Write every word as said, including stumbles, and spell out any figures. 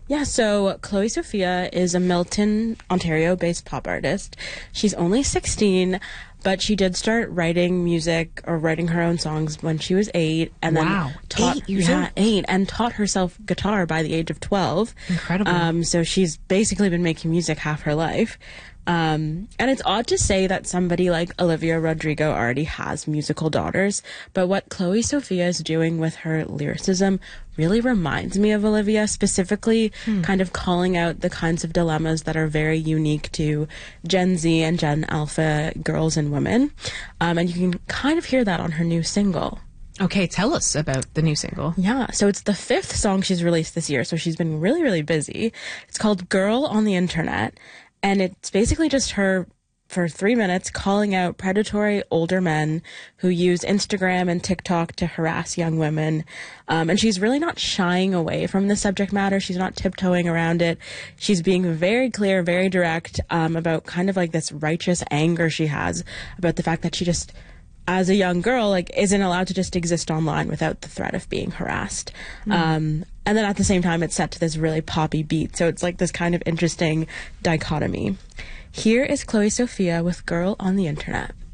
Yeah, so Chloe Sophia is a Milton, Ontario-based pop artist. She's only sixteen, but she did start writing music or writing her own songs when she was eight, and Wow. then taught Eight years yeah, old? eight, and taught herself guitar by the age of twelve. Incredible. Um, so she's basically been making music half her life. Um, and it's odd to say that somebody like Olivia Rodrigo already has musical daughters, but what Chloe Sophia is doing with her lyricism really reminds me of Olivia, specifically kind of calling out the kinds of dilemmas that are very unique to Gen Z and Gen Alpha girls and women. Um, and you can kind of hear that on her new single. Okay, tell us about the new single. Yeah, so it's the fifth song she's released this year, so she's been really, really busy. It's called Girl on the Internet, and it's basically just her, for three minutes, calling out predatory older men who use Instagram and TikTok to harass young women. Um, and she's really not shying away from the subject matter. She's not tiptoeing around it. She's being very clear, very direct um, about kind of like this righteous anger she has about the fact that she just, as a young girl, like, isn't allowed to just exist online without the threat of being harassed. Mm. Um, and then at the same time, it's set to this really poppy beat. So it's like this kind of interesting dichotomy. Here is Chloe Sophia with Girl on the Internet.